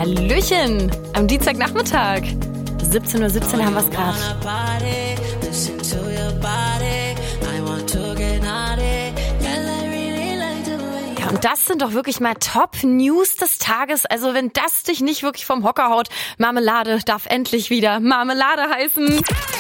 Hallöchen, am Dienstagnachmittag. 17:17 Uhr haben wir es gerade. Ja, und das sind doch wirklich mal Top-News des Tages. Also wenn das dich nicht wirklich vom Hocker haut, Marmelade darf endlich wieder Marmelade heißen.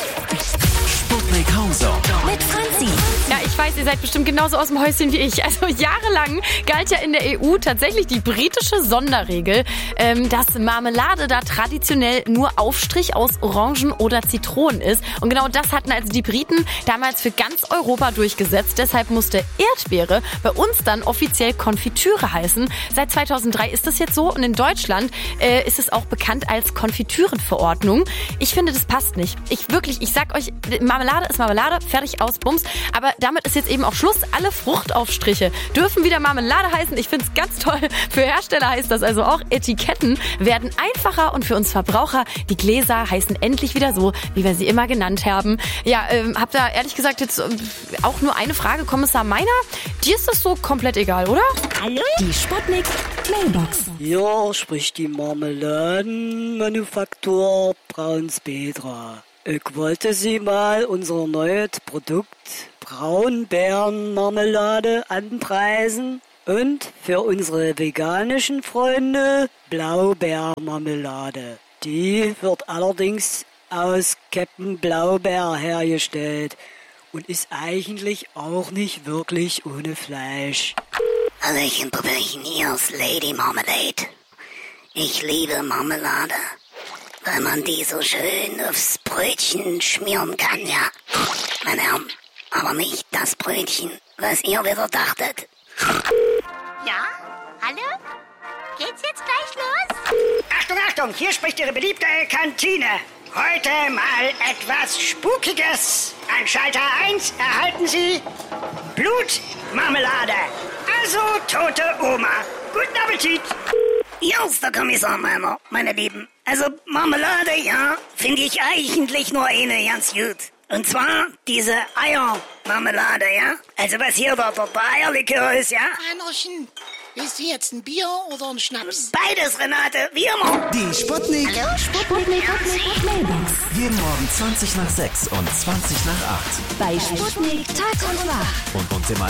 Sputnik Countdown Mit Franzi. Ja, ich weiß, ihr seid bestimmt genauso aus dem Häuschen wie ich. Also jahrelang galt ja in der EU tatsächlich die britische Sonderregel, dass Marmelade da traditionell nur Aufstrich aus Orangen oder Zitronen ist. Und genau das hatten also die Briten damals für ganz Europa durchgesetzt. Deshalb musste Erdbeere bei uns dann offiziell Konfitüre heißen. Seit 2003 ist das jetzt so und in Deutschland ist es auch bekannt als Konfitürenverordnung. Ich finde, das passt nicht. Ich sag euch, Marmelade ist Marmelade, fertig, aus, Bums. Aber damit ist jetzt eben auch Schluss. Alle Fruchtaufstriche dürfen wieder Marmelade heißen. Ich finde es ganz toll. Für Hersteller heißt das also auch, Etiketten werden einfacher und für uns Verbraucher, die Gläser heißen endlich wieder so, wie wir sie immer genannt haben. Ja, hab da ehrlich gesagt jetzt auch nur eine Frage, Kommissar Meiner. Dir ist das so komplett egal, oder? Hallo? Die Sputnik Mailbox. Ja, spricht die Marmeladenmanufaktur Braunspetra. Ich wollte Sie mal unser neues Produkt Braunbeerenmarmelade anpreisen und für unsere veganischen Freunde Blaubeermarmelade. Die wird allerdings aus Käppenblaubeer hergestellt und ist eigentlich auch nicht wirklich ohne Fleisch. Hallöchen, Puppelchen, hier ist Lady Marmalade. Ich liebe Marmelade, weil man die so schön aufs Brötchen schmieren kann, ja. Meine Herren, aber nicht das Brötchen, was ihr wieder dachtet. Ja? Hallo? Geht's jetzt gleich los? Achtung, Achtung, hier spricht Ihre beliebte Kantine. Heute mal etwas Spukiges. An Schalter 1 erhalten Sie Blutmarmelade. Also tote Oma. Guten Appetit. Hier ist der Kommissar Meiner, meine Lieben. Also Marmelade, ja, finde ich eigentlich nur eine ganz gut. Und zwar diese Eiermarmelade, ja. Also was hier der Eierlikör ist, ja. Einerchen, willst du jetzt ein Bier oder ein Schnaps? Beides, Renate, wie immer. Die Sputnik. Hallo, Sputnik Mailbox. Jeden Morgen 20 nach 6 und 20 nach 8. Bei Sputnik Tag und Nacht. Und im